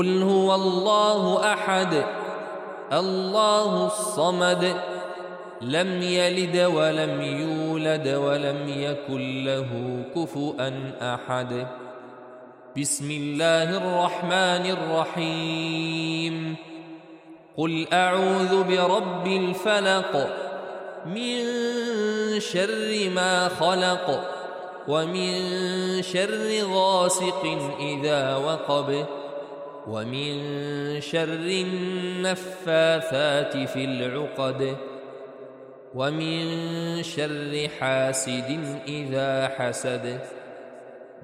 قل هو الله أحد الله الصمد لم يلد ولم يولد ولم يكن له كفؤا أحد. بسم الله الرحمن الرحيم. قل أعوذ برب الفلق من شر ما خلق ومن شر غاسق إذا وقب ومن شر النفاثات في العقد ومن شر حاسد إذا حسد.